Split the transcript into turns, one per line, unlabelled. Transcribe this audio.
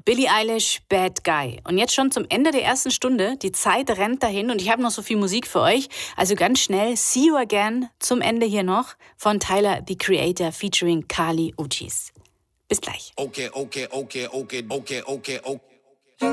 Billie Eilish, Bad Guy. Und jetzt schon zum Ende der ersten Stunde. Die Zeit rennt dahin und ich habe noch so viel Musik für euch. Also ganz schnell, See You Again zum Ende hier noch von Tyler, the Creator, featuring Kali Uchis. Bis gleich.
Okay.